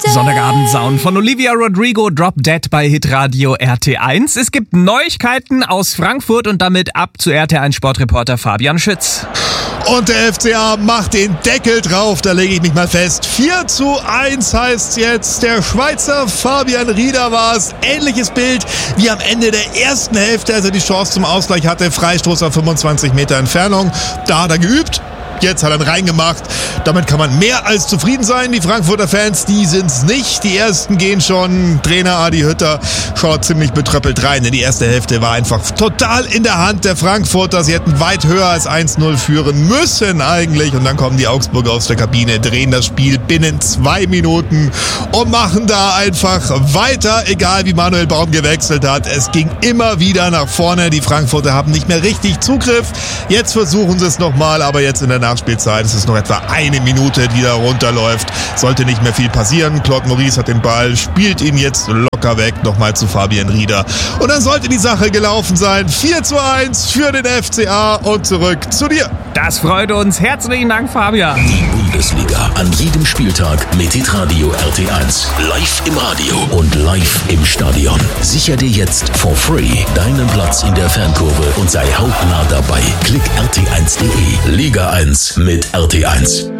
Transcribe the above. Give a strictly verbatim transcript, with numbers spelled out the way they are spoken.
Sonntagabend-Sound von Olivia Rodrigo, Drop Dead bei Hitradio R T eins. Es gibt Neuigkeiten aus Frankfurt und damit ab zu R T eins Sportreporter Fabian Schütz. Und der F C A macht den Deckel drauf, da lege ich mich mal fest. vier zu eins heißt jetzt, der Schweizer Fabian Rieder war es. Ähnliches Bild wie am Ende der ersten Hälfte, als er die Chance zum Ausgleich hatte. Freistoß auf fünfundzwanzig Meter Entfernung. Da hat er geübt. Jetzt hat er ihn reingemacht. Damit kann man mehr als zufrieden sein. Die Frankfurter Fans, die sind's nicht. Die ersten gehen schon. Trainer Adi Hütter schaut ziemlich betröppelt rein. Denn die erste Hälfte war einfach total in der Hand der Frankfurter. Sie hätten weit höher als eins null führen müssen eigentlich. Und dann kommen die Augsburger aus der Kabine, drehen das Spiel binnen zwei Minuten und machen da einfach weiter. Egal wie Manuel Baum gewechselt hat. Es ging immer wieder nach vorne. Die Frankfurter haben nicht mehr richtig Zugriff. Jetzt versuchen sie es nochmal, aber jetzt in der Nachspielzeit. Es ist noch etwa eine Minute, die da runterläuft. Sollte nicht mehr viel passieren. Claude Maurice hat den Ball, spielt ihn jetzt locker weg. Nochmal zu Fabian Rieder. Und dann sollte die Sache gelaufen sein. vier zu eins für den F C A und zurück zu dir. Das freut uns. Herzlichen Dank, Fabian. Die Bundesliga an jedem Spieltag mit Hitradio R T eins. Live im Radio und live im Stadion. Sicher dir jetzt for free deinen Platz in der Fankurve und sei hautnah dabei. Klick R T eins punkt de. Liga eins mit R T eins.